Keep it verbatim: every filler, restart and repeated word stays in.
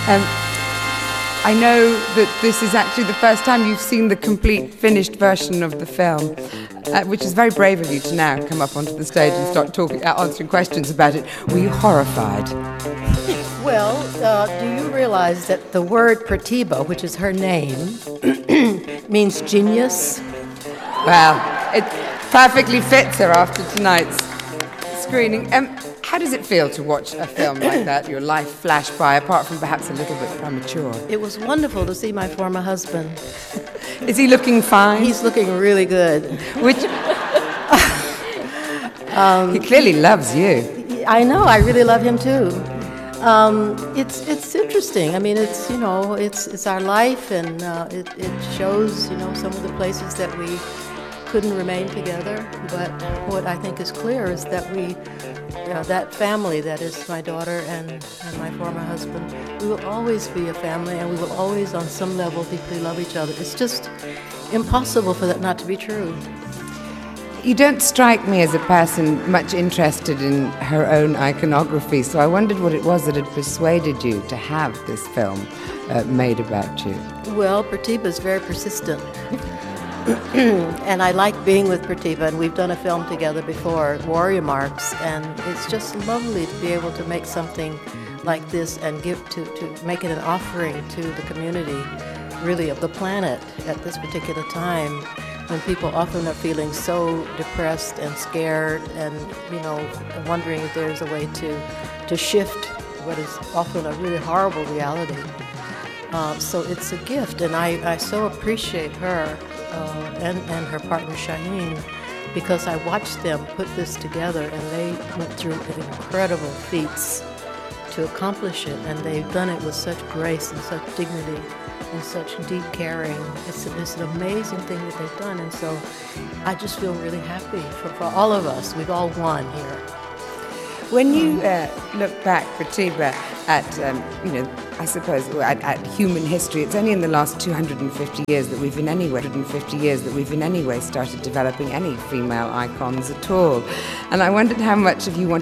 Um, I know that this is actually the first time you've seen the complete finished version of the film, uh, which is very brave of you to now come up onto the stage and start talking, uh, answering questions about it. Were you horrified? Well, uh, do you realize that the word Pratibha, which is her name, means genius? Well, it perfectly fits her after tonight's screening. Um, how does it feel to watch a film like that, your life flash by, apart from perhaps a little bit premature? It was wonderful to see my former husband. Is he looking fine? He's looking really good. Which um, he clearly loves you. I know, I really love him too. Um, it's it's interesting. I mean, it's you know, it's it's our life, and uh, it it shows you know some of the places that we couldn't remain together. But what I think is clear is that we, you know, that family that is my daughter and, and my former husband, we will always be a family, and we will always, on some level, deeply love each other. It's just impossible for that not to be true. You don't strike me as a person much interested in her own iconography, so I wondered what it was that had persuaded you to have this film uh, made about you. Well, Pratibha is very persistent. And I like being with Pratibha, and we've done a film together before, Warrior Marks, and it's just lovely to be able to make something like this and give to, to make it an offering to the community, really, of the planet at this particular time, when people often are feeling so depressed and scared and, you know, wondering if there's a way to, to shift what is often a really horrible reality. Uh, so it's a gift, and I, I so appreciate her uh, and, and her partner Shaheen, because I watched them put this together, and they went through incredible feats to accomplish it, and they've done it with such grace and such dignity and such deep caring. It's, it's an amazing thing that they've done, and so I just feel really happy for, for all of us. We've all won here. When you uh, look back, Pratibha, at, um, you know, I suppose at, at human history, it's only in the last two hundred fifty years that we've in any way, two hundred fifty years that we've in any way started developing any female icons at all. And I wondered how much of you wanted